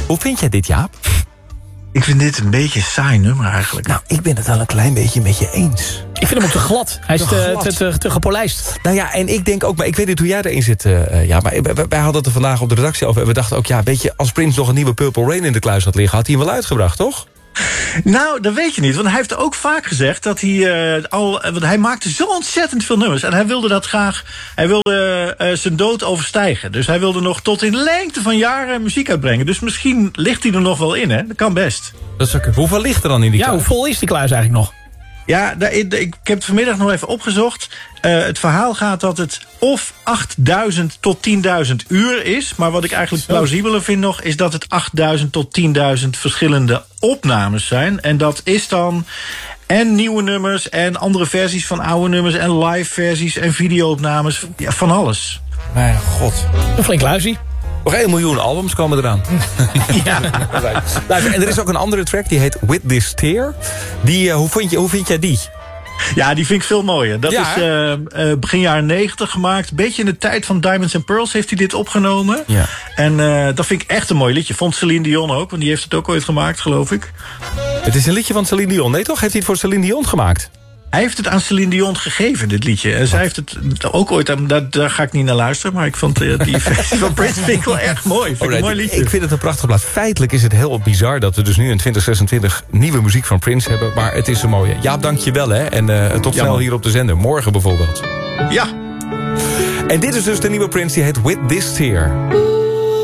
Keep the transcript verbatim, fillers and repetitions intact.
Hoe vind jij dit, Jaap? Ik vind dit een beetje een saai nummer eigenlijk. Nou, ik ben het wel een klein beetje met je eens. Ik vind hem ook te glad. Hij is Te te, glad. te, te, te gepolijst. Nou ja, en ik denk ook, maar ik weet niet hoe jij erin zit, uh, ja, maar wij, wij hadden het er vandaag op de redactie over. En we dachten ook, ja, weet je, als Prince nog een nieuwe Purple Rain in de kluis had liggen, had hij hem wel uitgebracht, toch? Nou, dat weet je niet. Want hij heeft ook vaak gezegd dat hij uh, al... Want hij maakte zo ontzettend veel nummers. En hij wilde dat graag... Hij wilde uh, zijn dood overstijgen. Dus hij wilde nog tot in lengte van jaren muziek uitbrengen. Dus misschien ligt hij er nog wel in, hè? Dat kan best. Dat is ook, hoeveel ligt er dan in die Ja, kluis? hoe vol is die kluis eigenlijk nog? Ja, daar, ik, ik heb het vanmiddag nog even opgezocht. Uh, het verhaal gaat dat het of achtduizend tot tienduizend uur is. Maar wat ik eigenlijk plausibeler vind nog... is dat het achtduizend tot tienduizend verschillende opnames zijn. En dat is dan... en nieuwe nummers en andere versies van oude nummers... en live versies en videoopnames. Ja, van alles. Mijn god. Een flink kluisie. Nog één miljoen albums komen eraan. Ja. En er is ook een andere track, die heet With This Tear. Die, uh, hoe, vind je, hoe vind jij die? Ja, die vind ik veel mooier. Dat Ja, is uh, uh, begin jaren negentig gemaakt. Beetje in de tijd van Diamonds and Pearls heeft hij dit opgenomen. Ja. En uh, dat vind ik echt een mooi liedje. Vond Celine Dion ook, want die heeft het ook ooit gemaakt, geloof ik. Het is een liedje van Celine Dion, nee toch? Heeft hij het voor Celine Dion gemaakt? Hij heeft het aan Celine Dion gegeven, dit liedje. En zij heeft het ook ooit, aan, daar, daar ga ik niet naar luisteren... maar ik vond uh, die versie van Prince vind ik wel erg mooi. Vind ik een mooi liedje. Ik vind het een prachtig blad. Feitelijk is het heel bizar dat we dus nu in twintig zesentwintig... nieuwe muziek van Prince hebben, maar het is een mooie. Jaap, dank je wel, hè. En uh, tot snel man. hier op de zender. Morgen bijvoorbeeld. Ja. En dit is dus de nieuwe Prince, die heet With This Tear.